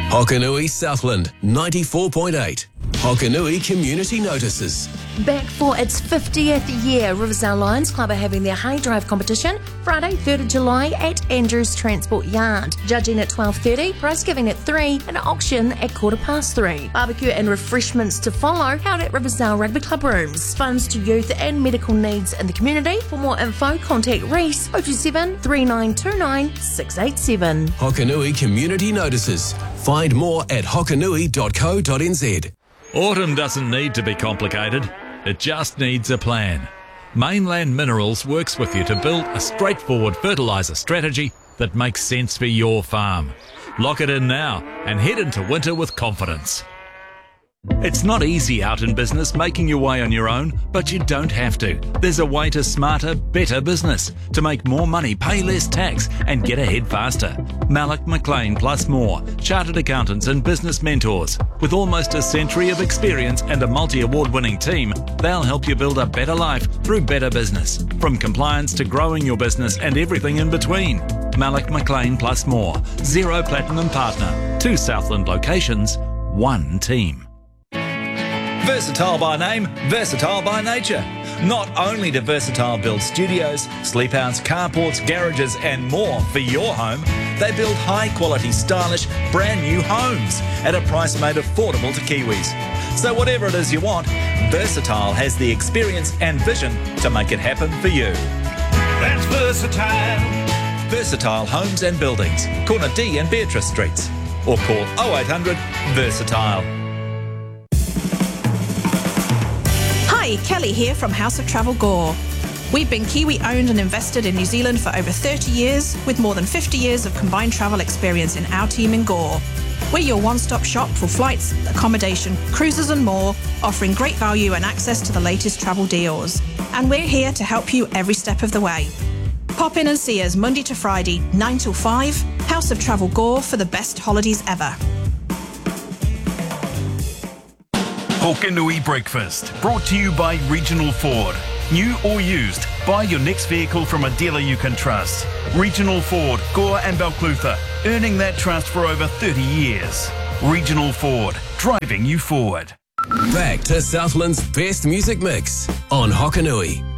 Hokanui Southland 94.8. Hokanui Community Notices. Back for its 50th year, Riversdale Lions Club are having their hay drive competition Friday 3rd of July at Andrews Transport Yard. Judging at 12:30, prize giving at 3 and auction at 3:15. Barbecue and refreshments to follow held at Riversdale Rugby Club rooms. Funds to youth and medical needs in the community. For more info, contact Reese 027 3929 687. Hokanui Community Notices. Find more at hokanui.co.nz. Autumn doesn't need to be complicated. It just needs a plan. Mainland Minerals works with you to build a straightforward fertiliser strategy that makes sense for your farm. Lock it in now and head into winter with confidence. It's not easy out in business making your way on your own, but you don't have to. There's a way to smarter, better business, to make more money, pay less tax and get ahead faster. Malloch McLean plus more, chartered accountants and business mentors. With almost a century of experience and a multi-award winning team, they'll help you build a better life through better business. From compliance to growing your business and everything in between. Malloch McLean plus more. 0 Platinum Partner. 2 Southland locations, 1 team. Versatile by name, versatile by nature. Not only do Versatile build studios, sleepouts, carports, garages and more for your home, they build high quality, stylish, brand new homes at a price made affordable to Kiwis. So whatever it is you want, Versatile has the experience and vision to make it happen for you. That's Versatile. Versatile Homes and Buildings, corner D and Beatrice Streets. Or call 0800 Versatile. Hi, Kelly here from House of Travel Gore. We've been Kiwi owned and invested in New Zealand for over 30 years, with more than 50 years of combined travel experience in our team in Gore. We're your one-stop shop for flights, accommodation, cruises and more, offering great value and access to the latest travel deals. And we're here to help you every step of the way. Pop in and see us Monday to Friday, 9 till 5, House of Travel Gore for the best holidays ever. Hokanui Breakfast, brought to you by Regional Ford. New or used, buy your next vehicle from a dealer you can trust. Regional Ford, Gore and Balclutha, earning that trust for over 30 years. Regional Ford, driving you forward. Back to Southland's best music mix on Hokanui.